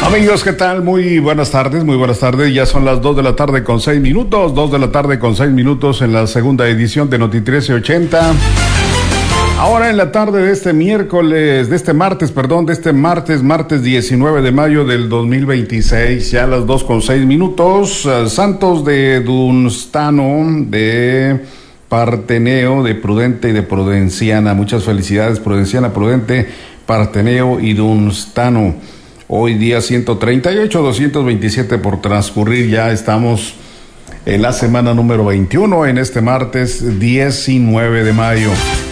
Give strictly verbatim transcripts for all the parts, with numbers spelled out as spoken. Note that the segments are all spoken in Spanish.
Amigos, ¿qué tal? Muy buenas tardes, muy buenas tardes. Ya son las dos de la tarde con seis minutos, dos de la tarde con seis minutos en la segunda edición de Noti trece ochenta. Ahora en la tarde de este miércoles, de este martes, perdón, de este martes, martes diecinueve de mayo del dos mil veintiséis, ya a las dos con seis minutos. Santos de Dunstano, de Parteneo, de Prudente y de Prudenciana. Muchas felicidades, Prudenciana, Prudente, Parteneo y Dunstano. Hoy día ciento treinta y ocho, doscientos veintisiete por transcurrir. Ya estamos en la semana número veintiuno, en este martes diecinueve de mayo.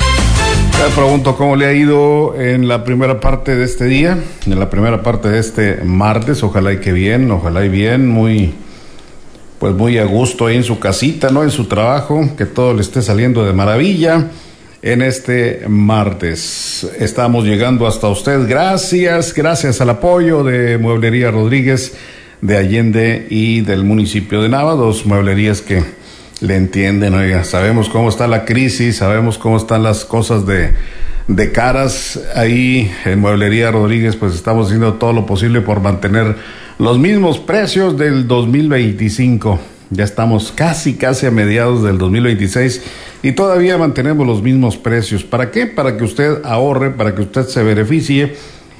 Me pregunto cómo le ha ido en la primera parte de este día, en la primera parte de este martes. Ojalá y que bien, ojalá y bien, muy, pues muy a gusto ahí en su casita, ¿no? En su trabajo, que todo le esté saliendo de maravilla. En este martes estamos llegando hasta usted gracias, gracias al apoyo de Mueblería Rodríguez de Allende y del municipio de Nava, dos mueblerías que le entienden. Oiga, sabemos cómo está la crisis, sabemos cómo están las cosas de, de caras. Ahí en Mueblería Rodríguez pues estamos haciendo todo lo posible por mantener los mismos precios del dos mil veinticinco. Ya estamos casi, casi a mediados del dos mil veintiséis y todavía mantenemos los mismos precios. ¿Para qué? Para que usted ahorre, para que usted se beneficie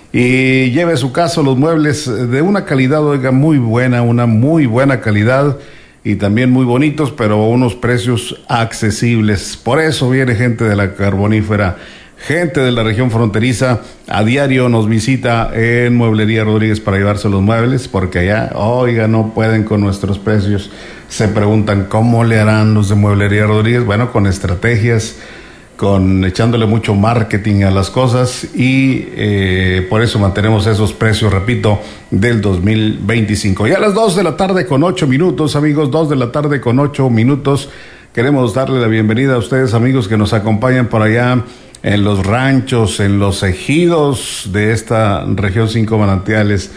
y lleve a su casa los muebles de una calidad, oiga, muy buena, una muy buena calidad y también muy bonitos, pero a unos precios accesibles. Por eso viene gente de la Carbonífera, gente de la región fronteriza, a diario nos visita en Mueblería Rodríguez para llevarse los muebles, porque allá, oiga, no pueden con nuestros precios. Se preguntan cómo le harán los de Mueblería Rodríguez. Bueno, con estrategias, con echándole mucho marketing a las cosas y eh, por eso mantenemos esos precios, repito, del dos mil veinticinco. Ya a las dos de la tarde con ocho minutos, amigos, dos de la tarde con ocho minutos. Queremos darle la bienvenida a ustedes, amigos, que nos acompañan por allá en los ranchos, en los ejidos de esta región Cinco Manantiales,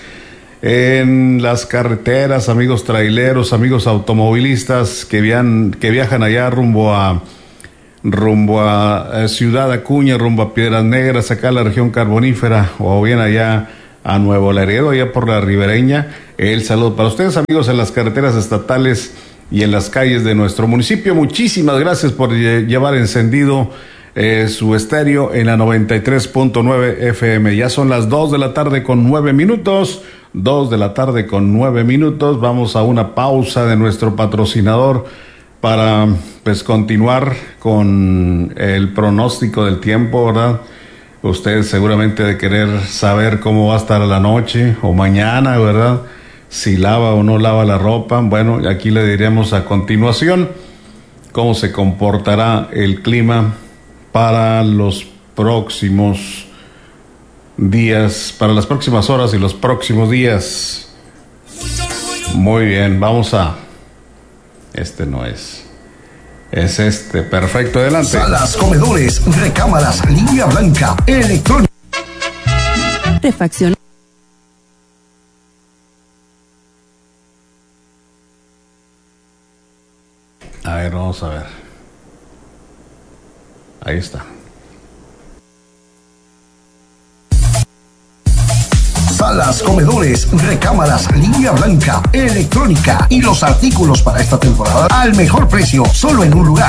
en las carreteras, amigos traileros, amigos automovilistas que, vian, que viajan allá rumbo a rumbo a, a Ciudad Acuña, rumbo a Piedras Negras, acá a la región carbonífera, o bien allá a Nuevo Laredo, allá por la ribereña. El saludo para ustedes, amigos, en las carreteras estatales y en las calles de nuestro municipio. Muchísimas gracias por lle- llevar encendido eh, su estéreo en la noventa y tres punto nueve F M. Ya son las dos de la tarde con nueve minutos. Dos de la tarde con nueve minutos. Vamos a una pausa de nuestro patrocinador para pues continuar con el pronóstico del tiempo, ¿verdad? Usted seguramente de querer saber cómo va a estar la noche o mañana, ¿verdad? Si lava o no lava la ropa. Bueno, aquí le diremos a continuación cómo se comportará el clima para los próximos días, para las próximas horas y los próximos días. Muy bien, vamos a... Este no es. Es este, perfecto, adelante. Salas, comedores, recámaras, línea blanca, electrónica. Refacción. A ver, vamos a ver. Ahí está. Salas, comedores, recámaras, línea blanca, electrónica y los artículos para esta temporada al mejor precio, solo en un lugar.